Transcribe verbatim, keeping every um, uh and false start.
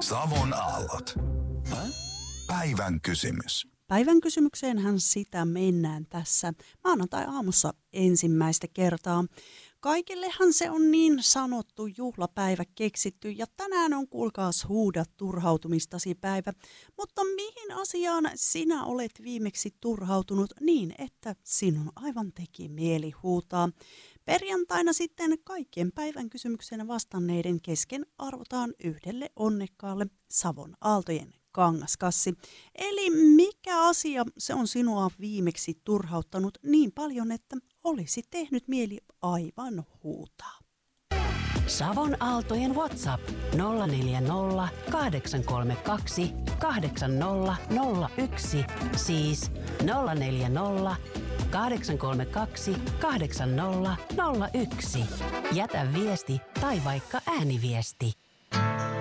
Savon aallot. Päivän kysymys. Päivän kysymykseenhän sitä mennään tässä maanantai-aamussa ensimmäistä kertaa. Kaikillehan se on niin sanottu juhlapäivä keksitty ja tänään on kuulkaas huuda turhautumistasi päivä. Mutta mihin asiaan sinä olet viimeksi turhautunut niin, että sinun aivan teki mieli huutaa? Perjantaina sitten kaikkien päivän kysymykseen vastanneiden kesken arvotaan yhdelle onnekkaalle Savon Aaltojen kangaskassi. Eli mikä asia se on sinua viimeksi turhauttanut niin paljon, että olisi tehnyt mieli aivan huutaa? Savon Aaltojen WhatsApp nolla neljä nolla, kahdeksan kolme kaksi, kahdeksan nolla nolla yksi, siis nolla neljä nolla, kahdeksan kolme kaksi, kahdeksan nolla nolla yksi. Jätä viesti tai vaikka ääniviesti.